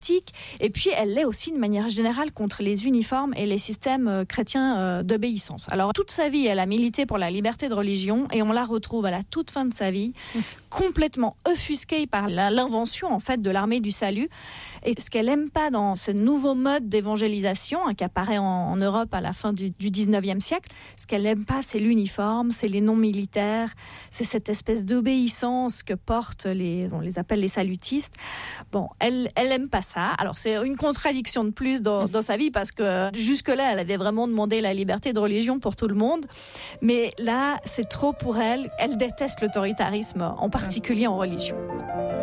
et puis elle l'est aussi de manière générale contre les uniformes et les systèmes chrétiens d'obéissance. Alors toute sa vie, elle a milité pour la liberté de religion et on la retrouve à la toute fin de sa vie complètement offusquée par l'invention en fait de l'armée du salut. Et ce qu'elle aime pas dans ce nouveau mode d'évangélisation qui apparaît en Europe à la fin du 19e siècle, ce qu'elle aime pas, c'est l'uniforme, c'est les noms militaires, c'est cette espèce d'obéissance que portent on les appelle les salutistes. Bon, elle aime pas ça. Alors c'est une contradiction de plus dans sa vie parce que jusque-là, elle avait vraiment demandé la liberté de religion pour tout le monde. Mais là, c'est trop pour elle. Elle déteste l'autoritarisme, en particulier en religion.